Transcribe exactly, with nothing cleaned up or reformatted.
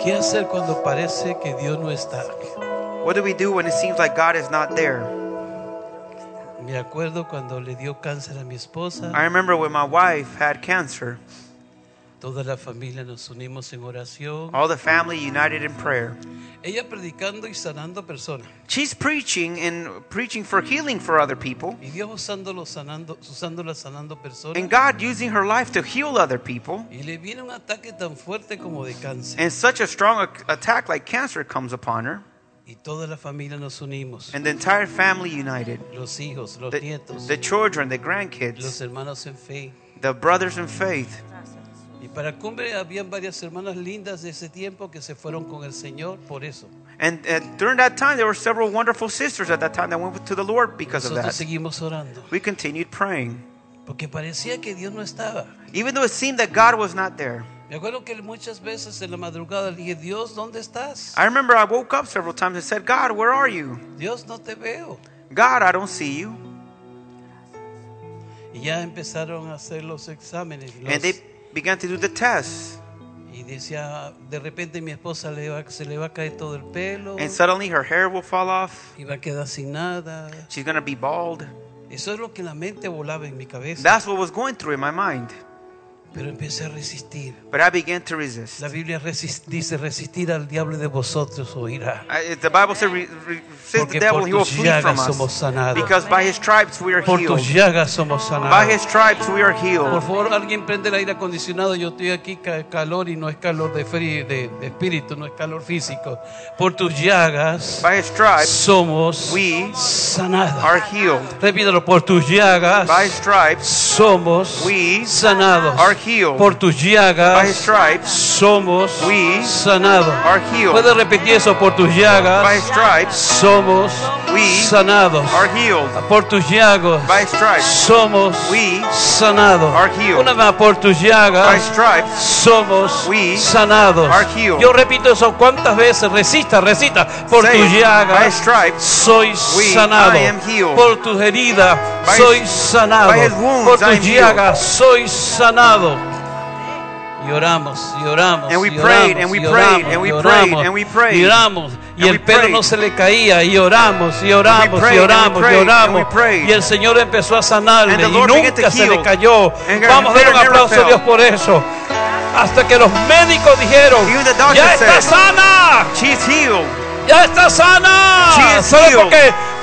¿Qué hacer cuando parece que Dios no está? What do we do when it seems like God is not there? Me acuerdo cuando le dio cáncer a mi esposa. I remember when my wife had cancer. Toda la familia nos unimos en oración. All the family united in prayer. Ella predicando y sanando personas. She's preaching and preaching for healing for other people. Y Dios usándolo sanando, usándola sanando personas. And God using her life to heal other people. Y le viene un ataque tan fuerte como de cáncer. And such a strong attack like cancer comes upon her. Y toda la familia nos unimos. And the entire family united. Los hijos, los The, nietos, the children, the grandkids, los hermanos en fe. the brothers in faith. Y para cumbre habían varias hermanas lindas de ese tiempo que se fueron con el Señor por eso. And uh, during that time, there were several wonderful sisters at that time that went to the Lord because of Nosotros that. seguimos orando. We continued praying. Porque parecía que Dios no estaba. Even though it seemed that God was not there. Me acuerdo que muchas veces en la madrugada le dije, Dios, ¿dónde estás? I remember I woke up several times and said, God, where are you? Dios, no te veo. God, I don't see you. Y ya empezaron a hacer los exámenes. Los, And they began to do the tests. y decía, de repente mi esposa le va, se le va a caer todo el pelo. And suddenly her hair will fall off. Y va a quedar sin nada. She's going to be bald. Eso es lo que la mente volaba en mi cabeza. That's what was going through in my mind. Pero empecé a resistir. But I began to resist. La Biblia resist, dice, resistir al diablo de vosotros oirá. I, the Bible says, re, re, resist Porque the devil, por he will tus flee from llagas somos us. sanados. Because by his stripes we are Por healed. tus llagas somos By sanados. his stripes we are Por healed. favor, alguien prende el aire acondicionado. Yo estoy aquí ca- calor y no es calor de frío, de, de espíritu, no es calor físico. Por tus llagas By his stripes somos we sanados. are healed. Repítalo, por tus llagas By his stripes somos we sanados. are healed. Por tus By his llagas stripes somos we sanados. are healed. Puedes repetir eso, por tus By his llagas stripes somos we sanados. are healed. Por tus llagas By his stripes somos we sanados. are healed. Una vez, por tus By his llagas stripes somos we sanados. are healed. Yo repito eso cuántas veces. Resista, resista. Por Say tus it. By his llagas stripes soy we, sanado. I am healed. Por tus heridas By soy his- sanado. by his wounds, Por I am tus healed. llagas soy sanado. Y oramos, y oramos, And we y prayed, oramos, and we y prayed, oramos, and we y prayed, oramos, and we prayed. y oramos. Y And el we pelo prayed. no se le caía, y oramos, y oramos, prayed, y and we oramos, y prayed, and oramos. we prayed. Y el Señor empezó a sanarle, And the y Lord began to nunca se le heal. cayó. And Vamos a dar un her hair never aplauso a fell. Dios por eso. Hasta que los médicos dijeron, Even the doctor ya está said, sana, she's healed. ya está sana. She is Solo healed. porque